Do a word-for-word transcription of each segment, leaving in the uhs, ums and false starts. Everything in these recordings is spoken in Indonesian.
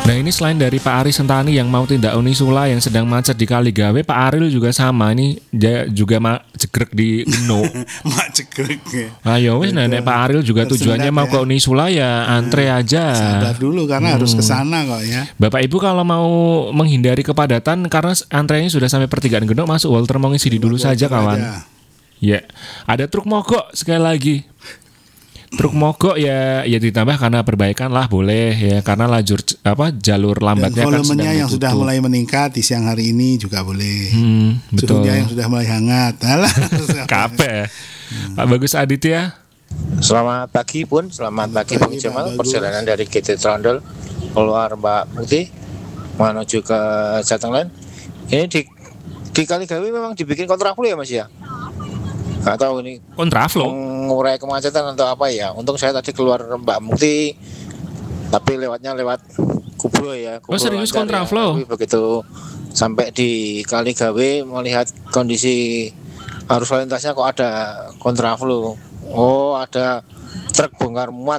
Nah ini selain dari Pak Ari Sentani yang mau tindak Unisula yang sedang macet di Kaligawe, Pak Aril juga sama. Ini dia juga ma- jegrek di Geno. Mak cekrek ya. Ayo wes nenek Pak Aril juga tujuannya mau ke Unisula ya antre aja. Sabar dulu karena Hmm. harus ke sana kok ya. Bapak Ibu kalau mau menghindari kepadatan karena antrenya sudah sampai pertigaan Geno, masuk Walter Mongisidi dulu saja kawan. Aja. Ya, ada truk mogok sekali lagi. Truk mogok ya ya ditambah karena perbaikan lah boleh ya karena lajur apa jalur Dan lambatnya kan sedang volumenya yang sudah ditutup. mulai meningkat di siang hari ini juga boleh. Hmm, betul. Suhunya yang sudah mulai hangat. Alah. Kape. Pak Bagus Aditya. Selamat pagi Pun, selamat pagi Bung pagi, Jamal. Pak Bagus. Perjalanan dari G T Trondol keluar Mbak Mukti menuju ke Jatenglen. Ini di di Kaligawe memang dibikin kontraflow ya Mas ya? Gak tahu ini Kontraflow. mengurai kemacetan atau apa ya. Untung saya tadi keluar Mbak Mukti, tapi lewatnya lewat Kubro ya. Oh, serius lancar kontraflow? Ya. Tapi begitu sampai di Kaligawe melihat kondisi arus lalu lintasnya kok ada kontraflow. Oh, ada truk bongkar muat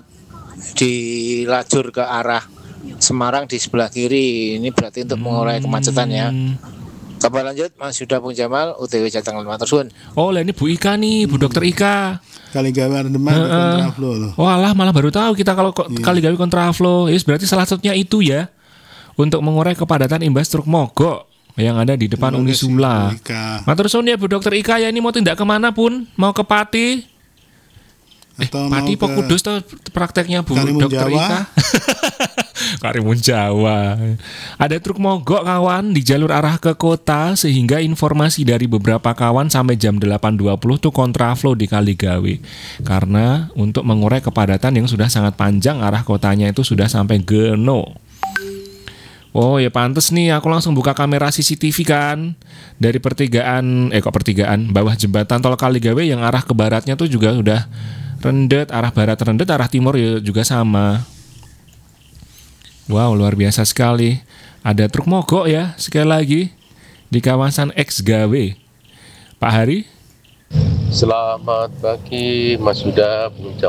di lajur ke arah Semarang di sebelah kiri. Ini berarti untuk mengurai kemacetan ya. Hmm. Kabar lanjut Mas Yuda Bung Jamal, U T W Jatenglen Matur Suwun. Oh, lah ini Bu Ika nih, Bu Dokter Ika. Kaligawe Demak ada Heeh. kontraflow loh. Walah, malah baru tahu kita kalau ko- Iya. Kaligawe kontraflow. Yes, berarti salah satunya itu ya. Untuk mengurai kepadatan imbas truk mogok yang ada di depan Terima kasih, Unisula. Bu Ika. Matur suwun ya Bu Dokter Ika ya, ini mau tindak kemana pun? Mau ke Pati? Eh, Atau Pati mau apa ke Kudus tuh prakteknya Bu Karimun Dokter Jawa? Ika? Karimun Jawa. Ada truk mogok kawan di jalur arah ke kota sehingga informasi dari beberapa kawan sampai jam delapan dua puluh tuh kontraflow di Kaligawe. Karena untuk mengurai kepadatan yang sudah sangat panjang arah kotanya itu sudah sampai Geno. Oh ya pantes nih aku langsung buka kamera C C T V kan dari pertigaan eh kok pertigaan bawah jembatan tol Kaligawe yang arah ke baratnya tuh juga udah rendet, arah barat rendet, arah timur ya juga sama. Wow luar biasa sekali. Ada truk mogok ya sekali lagi di kawasan X Gawe. Pak Hari. Selamat pagi Mas Yuda, Bung Jamal.